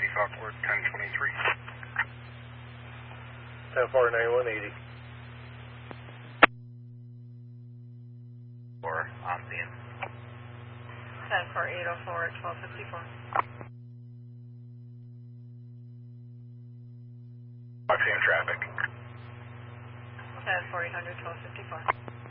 Awkward 1023. 10-4, 9180. Or on scene. 10-4, 804, 1254. Watching traffic. 10-4, 800, 1254.